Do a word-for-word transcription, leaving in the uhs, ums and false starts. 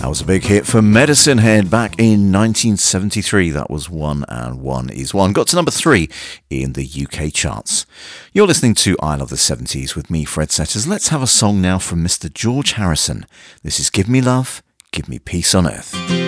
That was a big hit for Medicine Head back in nineteen seventy-three. That was One and One is One. Got to number three in the U K charts. You're listening to I Love the seventies with me, Fred Setters. Let's have a song now from Mister George Harrison. This is Give Me Love, Give Me Peace on Earth.